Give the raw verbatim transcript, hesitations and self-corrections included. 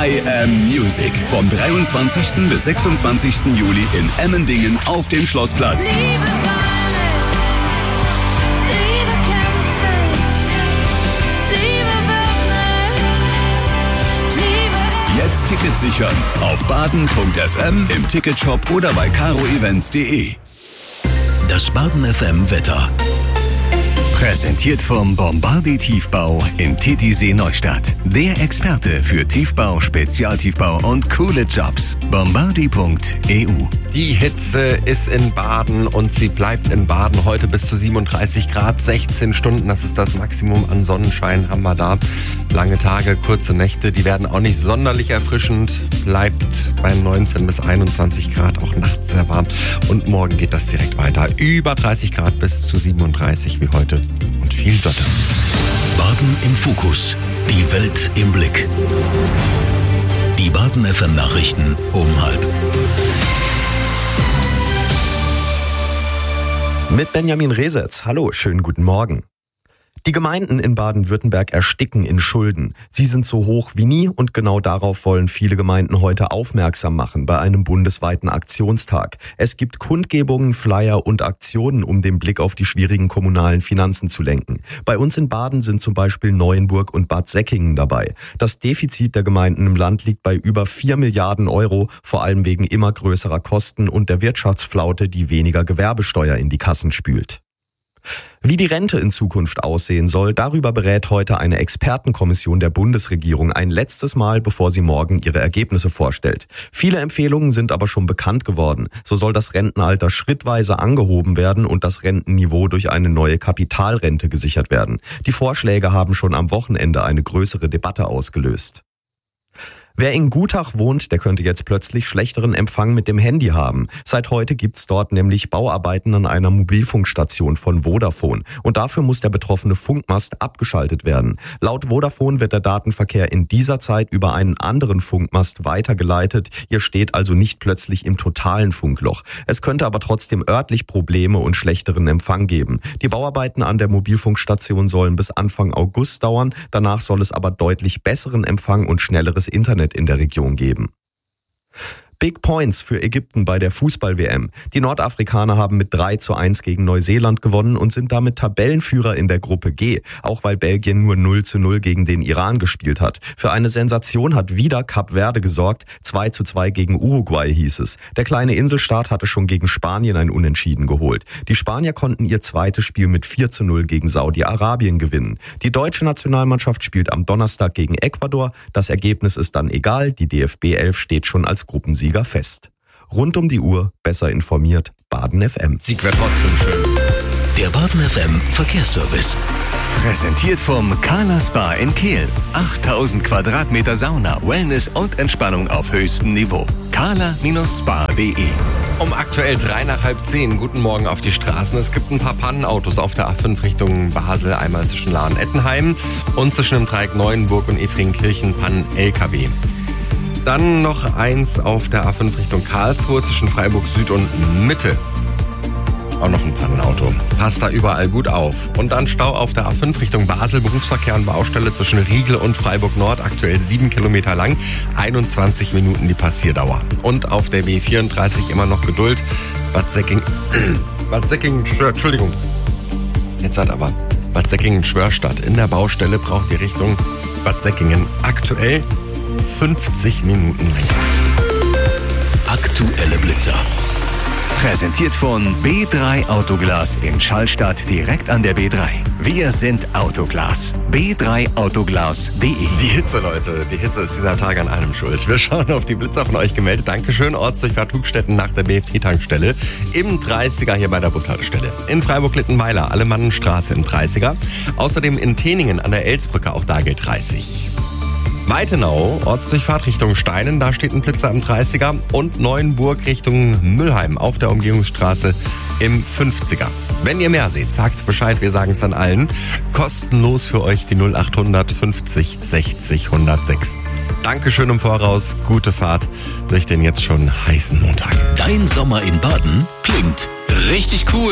I Am Music. Vom dreiundzwanzigsten bis sechsundzwanzigsten Juli in Emmendingen auf dem Schlossplatz. Liebe Sonne, Liebe kämpfte, Liebe wird Liebe. Jetzt Tickets sichern auf baden punkt f m, im Ticketshop oder bei caro events punkt de. Das Baden F M Wetter. Präsentiert vom Bombardier Tiefbau in Titisee Neustadt. Der Experte für Tiefbau, Spezialtiefbau und coole Jobs. bombardier punkt e u. Die Hitze ist in Baden und sie bleibt in Baden heute bis zu siebenunddreißig Grad, sechzehn Stunden. Das ist das Maximum an Sonnenschein, haben wir da. Lange Tage, kurze Nächte, die werden auch nicht sonderlich erfrischend. Bleibt bei neunzehn bis einundzwanzig Grad, auch nachts sehr warm. Und morgen geht das direkt weiter. Über dreißig Grad bis zu siebenunddreißig wie heute. Und viel Sonne. Baden im Fokus. Die Welt im Blick. Die Baden F M Nachrichten um halb. Mit Benjamin Resetz. Hallo, schönen guten Morgen. Die Gemeinden in Baden-Württemberg ersticken in Schulden. Sie sind so hoch wie nie und genau darauf wollen viele Gemeinden heute aufmerksam machen bei einem bundesweiten Aktionstag. Es gibt Kundgebungen, Flyer und Aktionen, um den Blick auf die schwierigen kommunalen Finanzen zu lenken. Bei uns in Baden sind zum Beispiel Neuenburg und Bad Säckingen dabei. Das Defizit der Gemeinden im Land liegt bei über vier Milliarden Euro, vor allem wegen immer größerer Kosten und der Wirtschaftsflaute, die weniger Gewerbesteuer in die Kassen spült. Wie die Rente in Zukunft aussehen soll, darüber berät heute eine Expertenkommission der Bundesregierung ein letztes Mal, bevor sie morgen ihre Ergebnisse vorstellt. Viele Empfehlungen sind aber schon bekannt geworden. So soll das Rentenalter schrittweise angehoben werden und das Rentenniveau durch eine neue Kapitalrente gesichert werden. Die Vorschläge haben schon am Wochenende eine größere Debatte ausgelöst. Wer in Gutach wohnt, der könnte jetzt plötzlich schlechteren Empfang mit dem Handy haben. Seit heute gibt's dort nämlich Bauarbeiten an einer Mobilfunkstation von Vodafone. Und dafür muss der betroffene Funkmast abgeschaltet werden. Laut Vodafone wird der Datenverkehr in dieser Zeit über einen anderen Funkmast weitergeleitet. Ihr steht also nicht plötzlich im totalen Funkloch. Es könnte aber trotzdem örtlich Probleme und schlechteren Empfang geben. Die Bauarbeiten an der Mobilfunkstation sollen bis Anfang August dauern. Danach soll es aber deutlich besseren Empfang und schnelleres Internet in der Region geben. Big Points für Ägypten bei der Fußball-W M. Die Nordafrikaner haben mit drei zu eins gegen Neuseeland gewonnen und sind damit Tabellenführer in der Gruppe G, auch weil Belgien nur null zu null gegen den Iran gespielt hat. Für eine Sensation hat wieder Kap Verde gesorgt, zwei zu zwei gegen Uruguay hieß es. Der kleine Inselstaat hatte schon gegen Spanien ein Unentschieden geholt. Die Spanier konnten ihr zweites Spiel mit vier zu null gegen Saudi-Arabien gewinnen. Die deutsche Nationalmannschaft spielt am Donnerstag gegen Ecuador. Das Ergebnis ist dann egal, die D F B elf steht schon als Gruppensieger fest. Rund um die Uhr, besser informiert, Baden F M. Sieg wäre trotzdem schön. Der Baden F M Verkehrsservice. Präsentiert vom Carla Spa in Kehl. achttausend Quadratmeter Sauna, Wellness und Entspannung auf höchstem Niveau. carla Spa punkt de. Um aktuell drei nach halb zehn. Guten Morgen auf die Straßen. Es gibt ein paar Pannenautos auf der A fünf Richtung Basel. Einmal zwischen Lahn-Ettenheim und zwischen dem Dreieck Neuenburg und Efringkirchen Pannen-L K W. Dann noch eins auf der A fünf Richtung Karlsruhe zwischen Freiburg Süd und Mitte. Auch noch ein Pannenauto. Passt da überall gut auf. Und dann Stau auf der A fünf Richtung Basel, Berufsverkehr und Baustelle zwischen Riegel und Freiburg Nord, aktuell sieben Kilometer lang, einundzwanzig Minuten die Passierdauer. Und auf der B vierunddreißig immer noch Geduld. Bad Säckingen, Bad Säckingen, Entschuldigung. Jetzt hat aber Bad Säckingen-Schwörstadt. In der Baustelle braucht die Richtung Bad Säckingen aktuell fünfzig Minuten länger. Aktuelle Blitzer. Präsentiert von B drei Autoglas in Schallstadt direkt an der B drei. Wir sind Autoglas. B drei Autoglas punkt de. Die Hitze, Leute. Die Hitze ist dieser Tag an allem schuld. Wir schauen auf die Blitzer von euch gemeldet. Dankeschön. Ortsdurchfahrt Hugstetten nach der B F T-Tankstelle. Im dreißiger hier bei der Bushaltestelle. In Freiburg-Littenweiler, Alemannenstraße im dreißiger. Außerdem in Teningen an der Elsbrücke, auch da gilt dreißig. Weitenau, Ortsdurchfahrt Richtung Steinen, da steht ein Blitzer im dreißiger. Und Neuenburg Richtung Müllheim auf der Umgehungsstraße im fünfziger. Wenn ihr mehr seht, sagt Bescheid, wir sagen es an allen. Kostenlos für euch die null acht hundert fünfzig sechzig hundertsechs. Dankeschön im Voraus, gute Fahrt durch den jetzt schon heißen Montag. Dein Sommer in Baden klingt richtig cool.